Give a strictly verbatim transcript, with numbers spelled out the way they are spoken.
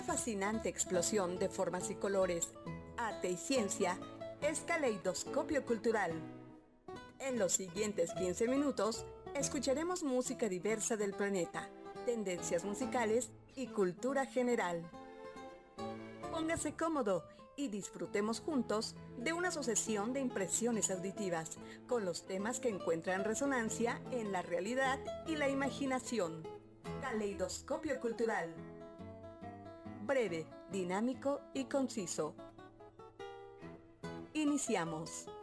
fascinante explosión de formas y colores, arte y ciencia es Caleidoscopio Cultural. En los siguientes quince minutos, escucharemos música diversa del planeta, tendencias musicales y cultura general. Póngase cómodo y disfrutemos juntos de una sucesión de impresiones auditivas con los temas que encuentran resonancia en la realidad y la imaginación. Caleidoscopio Cultural. Breve, dinámico y conciso. Iniciamos.